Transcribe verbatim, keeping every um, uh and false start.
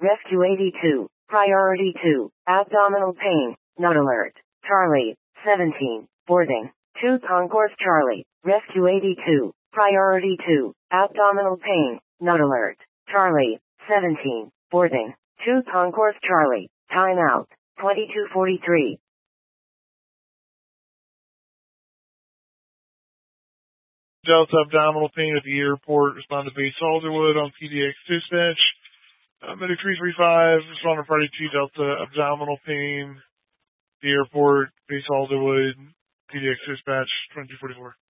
Rescue eighty-two, Priority two, Abdominal pain, Not alert. Charlie, seventeen, boarding. two Concourse Charlie, Rescue eighty-two, Priority two, Abdominal pain, Not alert. Charlie, seventeen, boarding. two Concourse Charlie, time out, twenty-two forty-three. Delta abdominal pain at the airport. Respond to base Alderwood on P D X dispatch. Uh, Medic three three five, respond to party two Delta abdominal pain. The airport, base Alderwood, P D X dispatch, twenty-two forty-four.